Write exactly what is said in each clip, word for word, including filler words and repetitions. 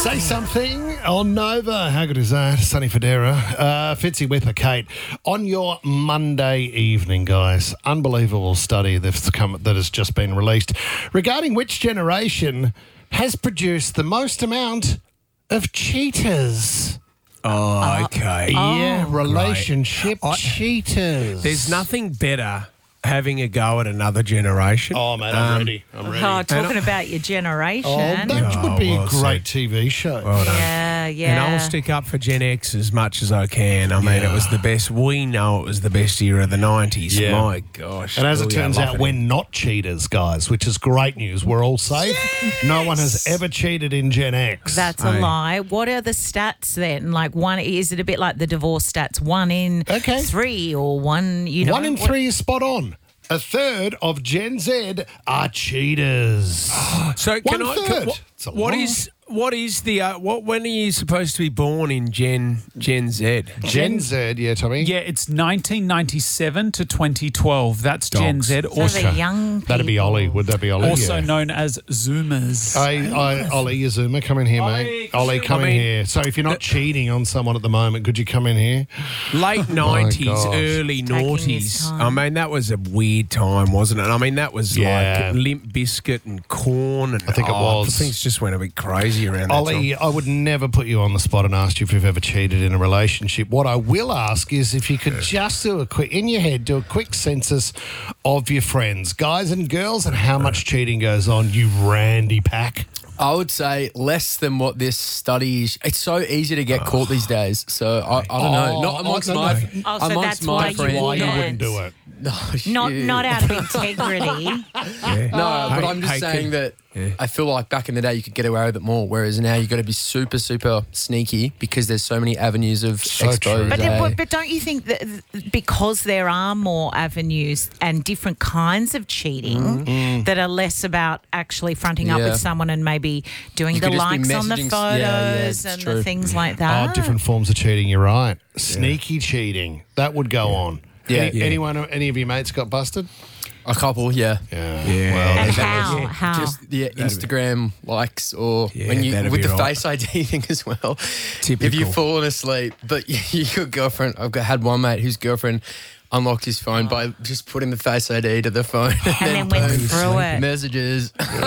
Say something on Nova. How good is that? Sunny Federa. Uh, Fitzy Whipper, Kate. On your Monday evening, guys, unbelievable study that's come, that has just been released regarding which generation has produced the most amount of cheaters. Oh, okay. yeah, relationship I- cheaters. There's nothing better having a go at another generation. Oh, mate, I'm Um, ready. I'm ready. Oh, talking about your generation. Oh, that Oh, would be well a great said. T V show. Well done. yeah, yeah. And I'll stick up for Gen X as much as I can. I mean, Yeah. it was the best. We know it was the best era of the nineties. Yeah. My gosh. And as it Oh, yeah, turns love out, it. we're not cheaters, guys, which is great news. We're all safe. No one has ever cheated in Gen X. That's a Hey. lie. What are the stats then? Like one, is it a bit like the divorce stats? One in Okay. three or one, you know? One in what- three is spot on. A third of Gen Z are cheaters. So can One I? Can, third. what, It's a what lot. is what is the uh, what? When are you supposed to be born in Gen Gen Z? Gen Z, yeah, Tommy? Yeah, it's nineteen ninety-seven to twenty twelve. That's Gen Dogs. Z, So also, the young people. That'd be Ollie. Would that be Ollie? also yeah. known as Zoomers. Hey, I, Ollie Yazuma, come in here, Ollie, mate. come Ollie, in. come I in mean- here. So if you're not cheating on someone at the moment, could you come in here? Late nineties, gosh. early Taking his noughties. time. I mean, that was a weird time, wasn't it? I mean, that was Yeah. like Limp Bizkit and Corn. And, I think it oh, was. Things just went a bit crazy around that Ollie, time. I would never put you on the spot and ask you if you've ever cheated in a relationship. What I will ask is if you could just do a quick, in your head, do a quick census of your friends, guys and girls, and how much cheating goes on, you randy pack. I would say less than what this study is. It's so easy to get caught these days. So I, I don't know. Oh, Not amongst no, no. my, Oh, so amongst that's my why you friends. Why you wouldn't. wouldn't do it? No, Not, shit. not out of integrity. Yeah. No, but Hey, I'm just hey, saying can- that yeah. I feel like back in the day you could get away with it more, whereas now you got to be super, super sneaky because there's so many avenues of So expose. true. But, eh? but, but don't you think that because there are more avenues and different kinds of cheating that are less about actually fronting up Yeah. with someone and maybe doing You the could just be likes on the messaging- photos yeah, yeah, it's and true. the things like that? Oh, different forms of cheating, you're right. Sneaky cheating, that would go on. Yeah. Any, Yeah. Anyone, any of your mates got busted? A couple, yeah. Yeah. Yeah. Well, And that how? was- how? Just yeah, Instagram likes or Yeah, when you that'd with be the right. Face I D thing as well. Typical. If you've fallen asleep, but your girlfriend, I've got, had one mate whose girlfriend unlocked his phone by just putting the Face I D to the phone and, and then went boom, through it. messages.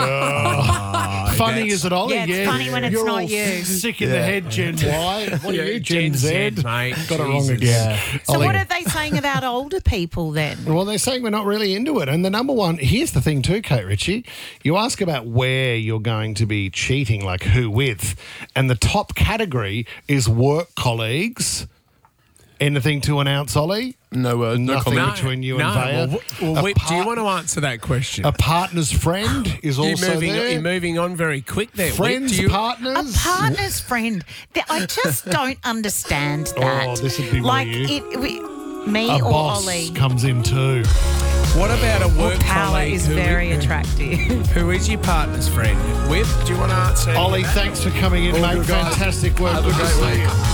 funny that's- is it, Ollie? Yeah, it's funny when it's You're not all you. sick in the head, Gen Y. What are Yeah, you, Gen, Gen Z? Z, mate. Got it wrong Jesus. again. So Ollie. what are they saying about older people then? Well, they're saying we're not really into it. And the number one, here's the thing too, Kate Ritchie. You ask about where you're going to be cheating, like who with, and the top category is work colleagues. Anything to announce, Ollie? No word, no Nothing comment. between you no, and Vaya. Well, well, A Whip, do you part- want to answer that question? A partner's friend is you're also moving, there. You're moving on very quick there. Whip. Friends, Do you- A partners. partner's friend. Th- I just don't understand that. Oh, this would be like weird. it. We, me A or boss Ollie. comes in too. What about a work Power colleague is who- very attractive. Who is your partner's friend? Whip, do you want to answer? Ollie, thanks for coming in, All mate. good, guys. Fantastic work. Have a Good to great see week. you.